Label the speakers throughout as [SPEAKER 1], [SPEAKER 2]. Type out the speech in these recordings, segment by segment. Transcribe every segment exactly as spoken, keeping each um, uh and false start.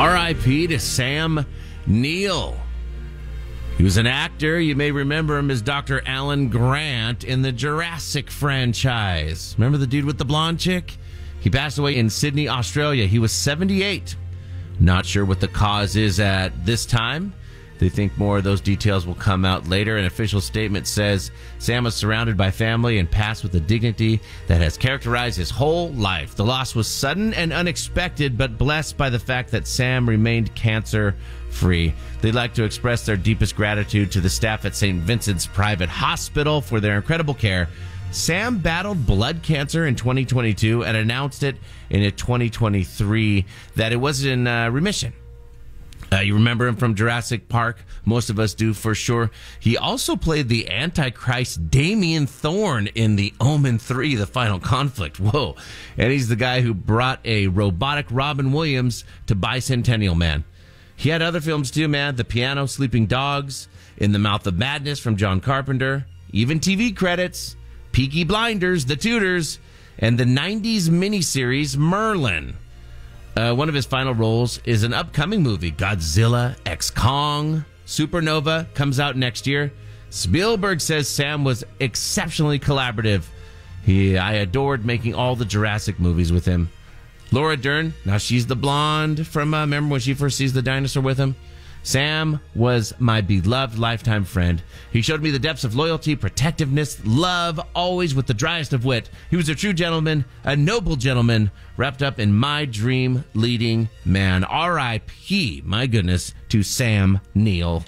[SPEAKER 1] R I P to Sam Neill. He was an actor. You may remember him as Doctor Alan Grant in the Jurassic franchise. Remember the dude with the blonde chick? He passed away in Sydney, Australia. He was seventy-eight. Not sure what the cause is at this time. They think more of those details will come out later. An official statement says Sam was surrounded by family and passed with the dignity that has characterized his whole life. The loss was sudden and unexpected, but blessed by the fact that Sam remained cancer-free. They'd like to express their deepest gratitude to the staff at Saint Vincent's Private Hospital for their incredible care. Sam battled blood cancer in twenty twenty-two and announced it in twenty twenty-three that it was in uh, remission. Uh, you remember him from Jurassic Park? Most of us do, for sure. He also played the Antichrist Damien Thorne in The Omen three, The Final Conflict. Whoa. And he's the guy who brought a robotic Robin Williams to Bicentennial Man. He had other films too, man. The Piano, Sleeping Dogs, In the Mouth of Madness from John Carpenter, even T V credits, Peaky Blinders, The Tudors, and the nineties miniseries Merlin. Uh, one of his final roles is an upcoming movie, Godzilla X Kong. Supernova comes out next year. Spielberg says Sam was exceptionally collaborative. He, I adored making all the Jurassic movies with him. Laura Dern, now she's the blonde from, uh, remember when she first sees the dinosaur with him? Sam was my beloved lifetime friend. He showed me the depths of loyalty, protectiveness, love, always with the driest of wit. He was a true gentleman, a noble gentleman, wrapped up in my dream leading man. R I P, my goodness, to Sam Neill.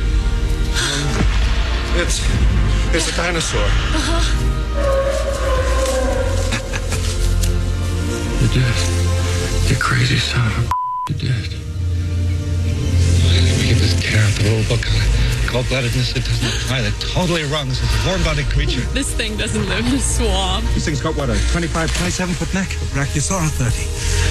[SPEAKER 2] It's, it's a dinosaur.
[SPEAKER 3] Uh-huh.
[SPEAKER 4] You're dead. You crazy son of a you're dead.
[SPEAKER 2] Give this tear out the little book on it. Cold-bloodedness, it doesn't apply. They're totally wrong. This is a warm-bodied creature.
[SPEAKER 3] This thing doesn't live in a swamp.
[SPEAKER 2] This thing's got, what, a twenty-five, twenty-seven foot neck? Brachiosaurus thirty.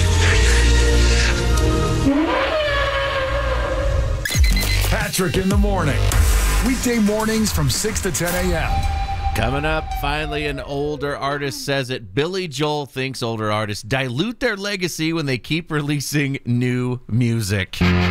[SPEAKER 5] Patrick in the morning. Weekday mornings from six to ten a.m.
[SPEAKER 1] Coming up, finally, an older artist says it. Billy Joel thinks older artists dilute their legacy when they keep releasing new music.